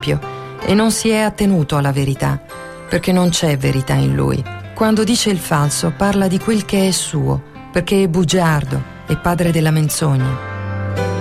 principio e non si è attenuto alla verità, perché non c'è verità in lui. Quando dice il falso parla di quel che è suo, perché è bugiardo e padre della menzogna.